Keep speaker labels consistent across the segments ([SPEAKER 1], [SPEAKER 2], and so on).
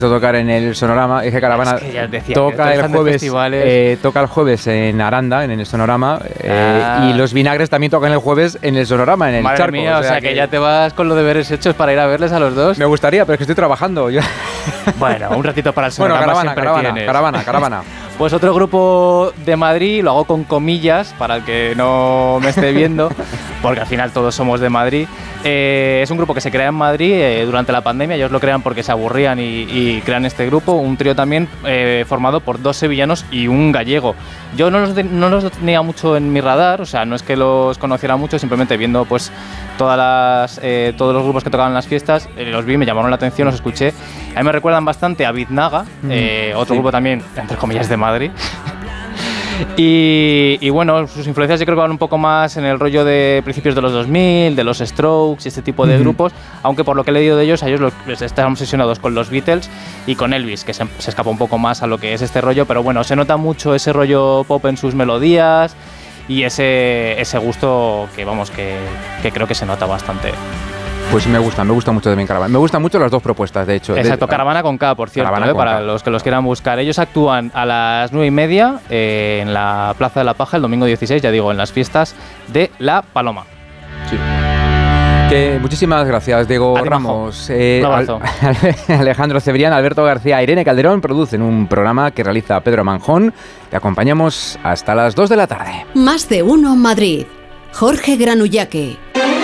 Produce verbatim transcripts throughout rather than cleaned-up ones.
[SPEAKER 1] tocar en el Sonorama. Es que Caravana
[SPEAKER 2] es que ya decía,
[SPEAKER 1] toca el jueves eh, toca el jueves en Aranda, en el Sonorama, eh, ah. y los Vinagres también tocan el jueves en el Sonorama, en el
[SPEAKER 2] Madre
[SPEAKER 1] Charco.
[SPEAKER 2] Mía, o sea, o sea que, que ya te vas con los deberes hechos para ir a verles a los dos.
[SPEAKER 1] Me gustaría, pero es que estoy trabajando. Yo...
[SPEAKER 2] Bueno, un ratito para el Sonorama.
[SPEAKER 1] Bueno, caravana,
[SPEAKER 2] siempre
[SPEAKER 1] caravana,
[SPEAKER 2] tienes.
[SPEAKER 1] caravana, caravana.
[SPEAKER 2] Pues otro grupo de Madrid, lo hago con comillas para el que no me esté viendo, porque al final todos somos de Madrid. Eh, es un grupo que se crea en Madrid eh, durante la pandemia. Ellos lo crean porque se aburrían y, y crean este grupo. Un trío también eh, formado por dos sevillanos y un gallego. Yo no los, de, no los tenía mucho en mi radar, o sea, no es que los conociera mucho, simplemente viendo pues todas las, eh, todos los grupos que tocaban en las fiestas, eh, los vi, me llamaron la atención, los escuché. A mí me recuerdan bastante a Biznaga, mm, eh, otro sí. grupo también, entre comillas, de Madrid. Y, y bueno, sus influencias yo creo que van un poco más en el rollo de principios de los dos mil, de los Strokes y este tipo de uh-huh. grupos, aunque por lo que he leído de ellos, a ellos los, les están obsesionados con los Beatles y con Elvis, que se, se escapa un poco más a lo que es este rollo, pero bueno, se nota mucho ese rollo pop en sus melodías y ese, ese gusto que vamos, que, que creo que se nota bastante.
[SPEAKER 1] Pues me gusta, me gusta mucho también Caravana. Me gustan mucho las dos propuestas, de hecho.
[SPEAKER 2] Exacto,
[SPEAKER 1] de,
[SPEAKER 2] Caravana con K, por cierto, ¿eh? Para K. Los que los quieran buscar. Ellos actúan a las nueve y media eh, en la Plaza de la Paja el domingo dieciséis, ya digo, en las fiestas de La Paloma.
[SPEAKER 1] Sí. Que muchísimas gracias, Diego Ramos.
[SPEAKER 2] Eh, Un abrazo.
[SPEAKER 1] Al, Alejandro Cebrián, Alberto García, Irene Calderón producen un programa que realiza Pedro Manjón. Te acompañamos hasta las dos de la tarde.
[SPEAKER 3] Más de uno Madrid. Jorge Granullaque.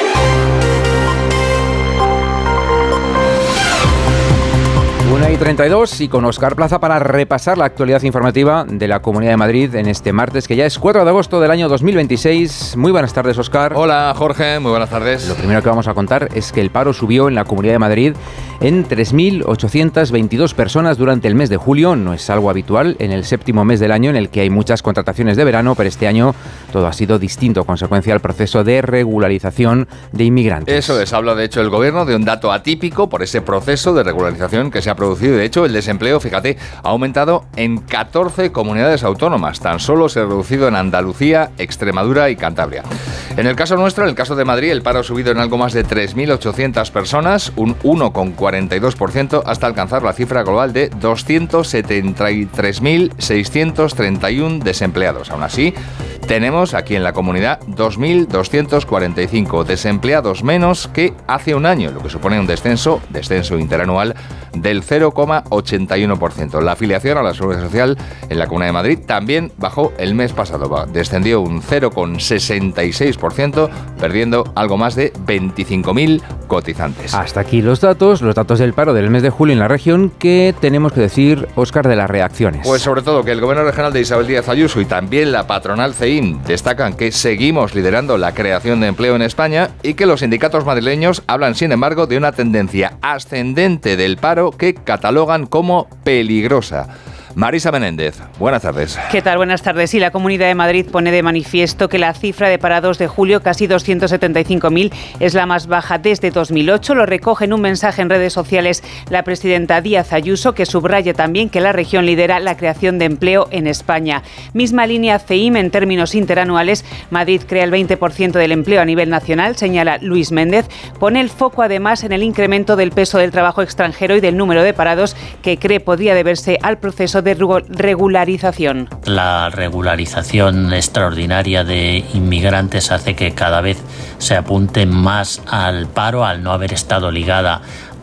[SPEAKER 1] una y treinta y dos y con Óscar Plaza para repasar la actualidad informativa de la Comunidad de Madrid en este martes, que ya es cuatro de agosto del año dos mil veintiséis. Muy buenas tardes, Óscar.
[SPEAKER 4] Hola, Jorge, muy buenas tardes.
[SPEAKER 1] Lo primero que vamos a contar es que el paro subió en la Comunidad de Madrid en tres mil ochocientas veintidós personas durante el mes de julio. No es algo habitual en el séptimo mes del año en el que hay muchas contrataciones de verano, pero este año todo ha sido distinto, consecuencia del proceso de regularización de inmigrantes.
[SPEAKER 4] Eso es, habla de hecho el gobierno de un dato atípico por ese proceso de regularización que se ha producido. De hecho, el desempleo, fíjate, ha aumentado en catorce comunidades autónomas. Tan solo se ha reducido en Andalucía, Extremadura y Cantabria. En el caso nuestro, en el caso de Madrid, el paro ha subido en algo más de tres mil ochocientas personas, un uno coma cuarenta y dos por ciento, hasta alcanzar la cifra global de doscientos setenta y tres mil seiscientos treinta y uno desempleados. Aún así, tenemos aquí en la comunidad dos mil doscientos cuarenta y cinco desempleados menos que hace un año, lo que supone un descenso, descenso interanual del cero coma ochenta y uno por ciento. La afiliación a la Seguridad Social en la Comunidad de Madrid también bajó el mes pasado, descendió un cero coma sesenta y seis por ciento, perdiendo algo más de veinticinco mil cotizantes.
[SPEAKER 1] Hasta aquí los datos, los datos del paro del mes de julio en la región. ¿Qué tenemos que decir, Óscar, de las reacciones?
[SPEAKER 4] Pues sobre todo que el Gobierno regional de Isabel Díaz Ayuso y también la patronal C E I N destacan que seguimos liderando la creación de empleo en España y que los sindicatos madrileños hablan, sin embargo, de una tendencia ascendente del paro que catalogan como peligrosa. Marisa Menéndez, buenas tardes.
[SPEAKER 5] ¿Qué tal? Buenas tardes. Sí, la Comunidad de Madrid pone de manifiesto que la cifra de parados de julio, casi doscientos setenta y cinco mil, es la más baja desde dos mil ocho. Lo recoge en un mensaje en redes sociales la presidenta Díaz Ayuso, que subraya también que la región lidera la creación de empleo en España. Misma línea C E I M en términos interanuales. Madrid crea el veinte por ciento del empleo a nivel nacional, señala Luis Méndez. Pone el foco además en el incremento del peso del trabajo extranjero y del número de parados, que cree podría deberse al proceso de de regularización.
[SPEAKER 6] La regularización extraordinaria de inmigrantes hace que cada vez se apunte más al paro, al no haber estado ligada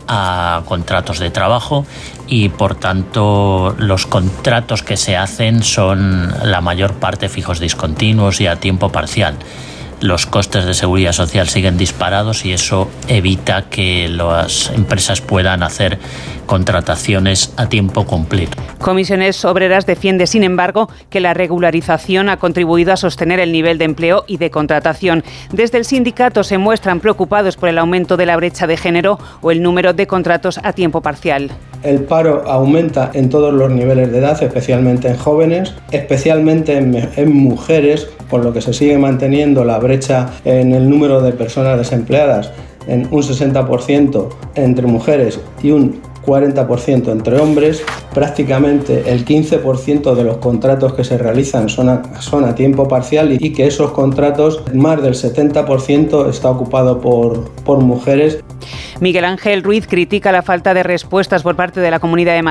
[SPEAKER 6] a contratos de trabajo, y por tanto los contratos que se hacen son la mayor parte fijos discontinuos y a tiempo parcial. Los costes de seguridad social siguen disparados y eso evita que las empresas puedan hacer contrataciones a tiempo completo.
[SPEAKER 5] Comisiones Obreras defiende, sin embargo, que la regularización ha contribuido a sostener el nivel de empleo y de contratación. Desde el sindicato se muestran preocupados por el aumento de la brecha de género o el número de contratos a tiempo parcial.
[SPEAKER 7] El paro aumenta en todos los niveles de edad, especialmente en jóvenes, especialmente en, en mujeres, con lo que se sigue manteniendo la brecha en el número de personas desempleadas en un sesenta por ciento entre mujeres y un cuarenta por ciento entre hombres. Prácticamente el quince por ciento de los contratos que se realizan son a, son a tiempo parcial y, y que esos contratos, más del setenta por ciento está ocupado por, por mujeres.
[SPEAKER 5] Miguel Ángel Ruiz critica la falta de respuestas por parte de la Comunidad de Madrid